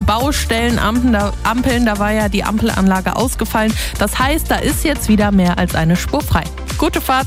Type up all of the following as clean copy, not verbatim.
Baustellenampeln, da war ja die Ampelanlage ausgefallen. Das heißt, da ist jetzt wieder mehr als eine Spur frei. Gute Fahrt!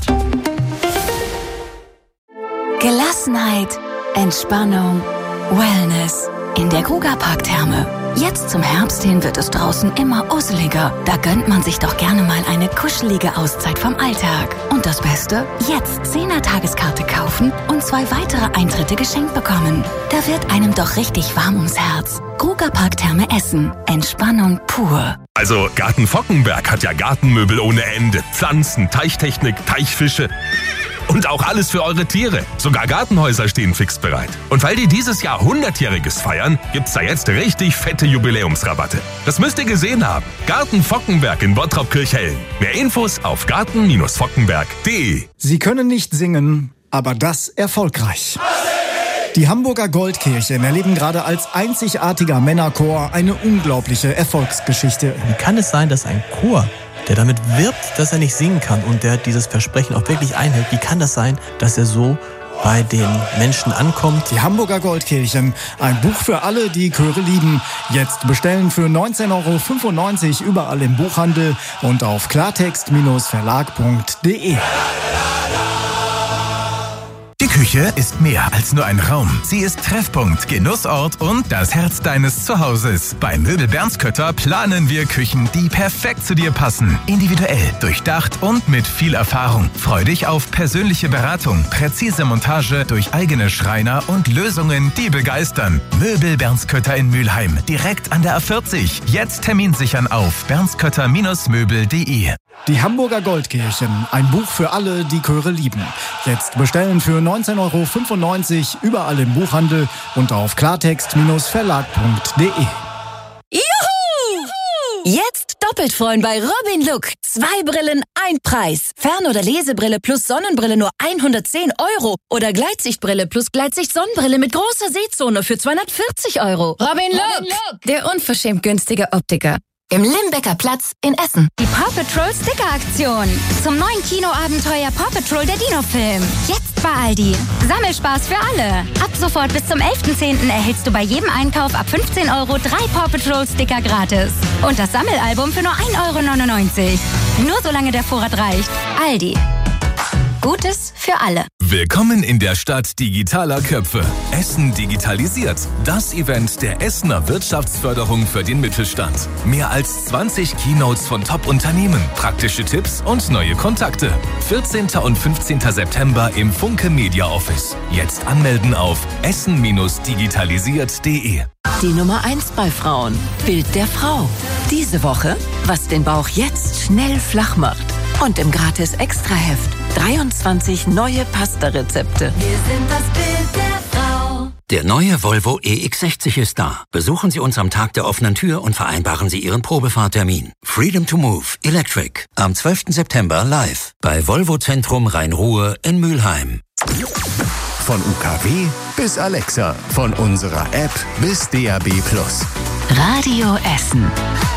Gelassenheit, Entspannung, Wellness in der Krugerpark-Therme. Jetzt zum Herbst hin wird es draußen immer usseliger. Da gönnt man sich doch gerne mal eine kuschelige Auszeit vom Alltag. Und das Beste? Jetzt 10er-Tageskarte kaufen und 2 weitere Eintritte geschenkt bekommen. Da wird einem doch richtig warm ums Herz. Krugerpark-Therme Essen. Entspannung pur. Also Garten Fockenberg hat ja Gartenmöbel ohne Ende. Pflanzen, Teichtechnik, Teichfische. Und auch alles für eure Tiere. Sogar Gartenhäuser stehen fix bereit. Und weil die dieses Jahr 100-Jähriges feiern, gibt's da jetzt richtig fette Jubiläumsrabatte. Das müsst ihr gesehen haben. Garten Fockenberg in Bottrop-Kirchhellen. Mehr Infos auf garten-fockenberg.de. Sie können nicht singen, aber das erfolgreich. Die Hamburger Goldkirchen erleben gerade als einzigartiger Männerchor eine unglaubliche Erfolgsgeschichte. Wie kann es sein, dass ein Chor, der damit wirbt, dass er nicht singen kann und der dieses Versprechen auch wirklich einhält, wie kann das sein, dass er so bei den Menschen ankommt? Die Hamburger Goldkirchen, ein Buch für alle, die Chöre lieben. Jetzt bestellen für 19,95 € überall im Buchhandel und auf klartext-verlag.de. Die Küche ist mehr als nur ein Raum. Sie ist Treffpunkt, Genussort und das Herz deines Zuhauses. Bei Möbel Bernskötter planen wir Küchen, die perfekt zu dir passen. Individuell, durchdacht und mit viel Erfahrung. Freu dich auf persönliche Beratung, präzise Montage durch eigene Schreiner und Lösungen, die begeistern. Möbel Bernskötter in Mülheim, direkt an der A40. Jetzt Termin sichern auf bernskötter-möbel.de. Die Hamburger Goldkirchen, ein Buch für alle, die Chöre lieben. Jetzt bestellen für 19,95 € überall im Buchhandel und auf klartext-verlag.de. Juhu! Jetzt doppelt freuen bei Robin Look. 2 Brillen, 1 Preis. Fern- oder Lesebrille plus Sonnenbrille nur 110 € oder Gleitsichtbrille plus Gleitsicht-Sonnenbrille mit großer Sehzone für 240 €. Robin Look, der unverschämt günstige Optiker. Im Limbecker Platz in Essen. Die Paw Patrol Sticker-Aktion. Zum neuen Kinoabenteuer Paw Patrol der Dino-Film. Jetzt bei Aldi. Sammelspaß für alle. Ab sofort bis zum 11.10. erhältst du bei jedem Einkauf ab 15 € 3 Paw Patrol Sticker gratis. Und das Sammelalbum für nur 1,99 €. Nur solange der Vorrat reicht. Aldi. Gutes für alle. Willkommen in der Stadt digitaler Köpfe. Essen digitalisiert. Das Event der Essener Wirtschaftsförderung für den Mittelstand. Mehr als 20 Keynotes von Top-Unternehmen, praktische Tipps und neue Kontakte. 14. und 15. September im Funke Media Office. Jetzt anmelden auf essen-digitalisiert.de. Die Nummer 1 bei Frauen. Bild der Frau. Diese Woche, was den Bauch jetzt schnell flach macht. Und im Gratis-Extra-Heft 23 neue Pasta-Rezepte. Wir sind das Bild der Frau. Der neue Volvo EX60 ist da. Besuchen Sie uns am Tag der offenen Tür und vereinbaren Sie Ihren Probefahrtermin. Freedom to Move Electric. Am 12. September live. Bei Volvo Zentrum Rhein-Ruhr in Mülheim. Von UKW bis Alexa. Von unserer App bis DAB+. Radio Essen.